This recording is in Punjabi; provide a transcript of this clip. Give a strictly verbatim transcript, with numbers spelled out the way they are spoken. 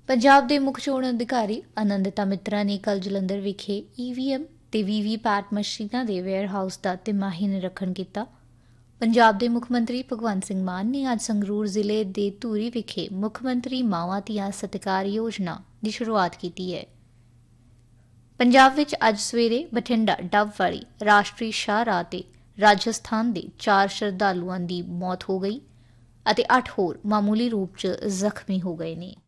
ਪੰਜਾਬ ਦੇ ਮੁੱਖ ਚੋਣ ਅਧਿਕਾਰੀ ਆਨੰਦਿਤਾ ਮਿੱਤਰਾ ਨੇ ਕੱਲ੍ਹ ਜਲੰਧਰ ਵਿਖੇ ਈ ਵੀ ਐਮ ਤੇ ਵੀ ਵੀ ਪੈਟ ਮਸ਼ੀਨਾਂ ਦੇ ਵੇਅਰ ਹਾਊਸ ਦਾ ਤਿਮਾਹੀ ਨਿਰੀਖਣ ਕੀਤਾ। ਪੰਜਾਬ ਦੇ ਮੁੱਖ ਮੰਤਰੀ ਭਗਵੰਤ ਸਿੰਘ ਮਾਨ ਨੇ ਅੱਜ ਸੰਗਰੂਰ ਜ਼ਿਲ੍ਹੇ ਦੇ ਧੂਰੀ ਵਿਖੇ ਮੁੱਖ ਮੰਤਰੀ ਮਾਵਾਂ ਧੀਆਂ ਸਤਿਕਾਰ ਯੋਜਨਾ ਦੀ ਸ਼ੁਰੂਆਤ ਕੀਤੀ ਹੈ। ਪੰਜਾਬ ਵਿੱਚ ਅੱਜ ਸਵੇਰੇ ਬਠਿੰਡਾ ਡੱਬ ਵਾਲੀ ਰਾਸ਼ਟਰੀ ਸ਼ਾਹਰਾਹ ਤੇ ਰਾਜਸਥਾਨ ਦੇ ਚਾਰ ਸ਼ਰਧਾਲੂਆਂ ਦੀ ਮੌਤ ਹੋ ਗਈ ਅਤੇ ਅੱਠ ਹੋਰ ਮਾਮੂਲੀ ਰੂਪ 'ਚ ਜ਼ਖਮੀ ਹੋ ਗਏ ਨੇ।